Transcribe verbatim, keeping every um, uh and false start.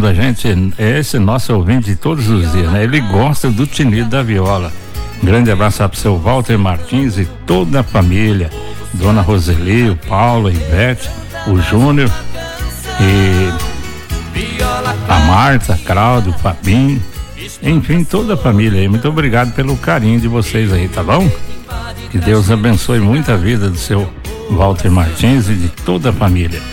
ouvindo a gente, é esse nosso ouvinte de todos os dias, né? Ele gosta do tinido da viola. Grande abraço para o seu Walter Martins e toda a família. Dona Roseli, o Paulo, a Ivete, o Júnior e a Marta, Cláudio, o Fabinho, enfim, toda a família aí. Muito obrigado pelo carinho de vocês aí, tá bom? Que Deus abençoe muito a vida do seu Walter Martins e de toda a família.